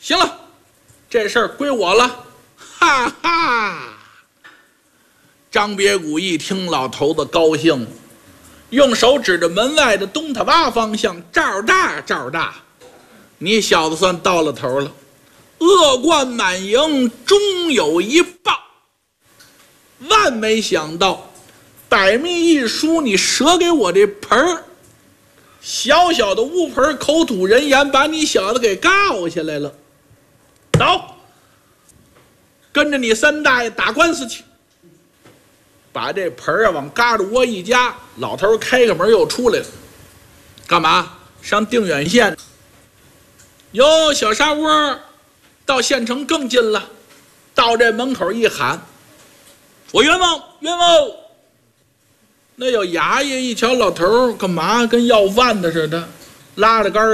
行了，这事儿归我了，哈哈！张别谷一听，老头子高兴，用手指着门外的东塔洼方向，赵大，赵大，你小子算到了头了，恶贯满盈，终有一报。万没想到，百密一疏，你折给我这盆儿，小小的乌盆，口吐人言，把你小子给告下来了。走，跟着你三大爷打官司去。把这盆儿往嘎吱窝一夹，老头开个门又出来了。干嘛？上定远县。哟，小沙窝到县城更近了。到这门口一喊：“我冤枉，冤枉！”那有衙役一瞧老头干嘛跟要饭的似的，拉着杆